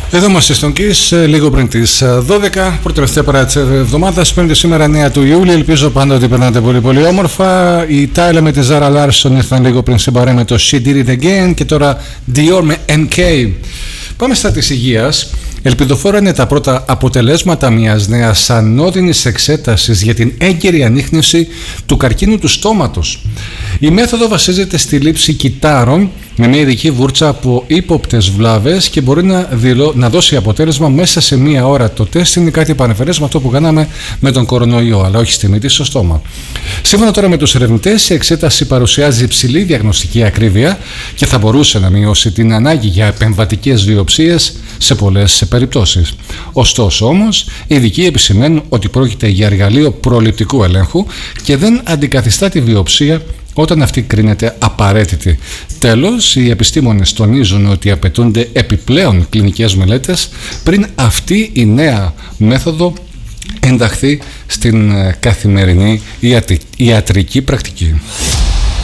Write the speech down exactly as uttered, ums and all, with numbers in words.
Εδώ είμαστε στον Kiss, λίγο πριν τις δώδεκα, πρώτη παρά της εβδομάδας, πέμπτη σήμερα εννέα του Ιούλη. Ελπίζω πάντα ότι περνάτε πολύ πολύ όμορφα. Η Τάιλα με τη Ζάρα Λάρσον ήρθαν λίγο πριν στην παρέα με το She Did It Again και τώρα Dior με εμ κέι. Πάμε στα της υγείας. Ελπιδοφόρα είναι τα πρώτα αποτελέσματα μιας νέας ανώδυνης εξέτασης για την έγκαιρη ανίχνευση του καρκίνου του στόματος. Η μέθοδο βασίζεται στη λήψη κυτάρων με μια ειδική βούρτσα από ύποπτες βλάβες και μπορεί να, δηλω... να δώσει αποτέλεσμα μέσα σε μία ώρα. Το τεστ είναι κάτι επανεφερές με αυτό που κάναμε με τον κορονοϊό, αλλά όχι στη μύτη, στο στόμα. Σύμφωνα τώρα με τους ερευνητές, η εξέταση παρουσιάζει υψηλή διαγνωστική ακρίβεια και θα μπορούσε να μειώσει την ανάγκη για επεμβατικές βιοψίες σε πολλές περιπτώσεις. Ωστόσο όμως, οι ειδικοί επισημαίνουν ότι πρόκειται για εργαλείο προληπτικού ελέγχου και δεν αντικαθιστά τη βιοψία όταν αυτή κρίνεται απαραίτητη. Τέλος, οι επιστήμονες τονίζουν ότι απαιτούνται επιπλέον κλινικές μελέτες πριν αυτή η νέα μέθοδο ενταχθεί στην καθημερινή ιατρική πρακτική.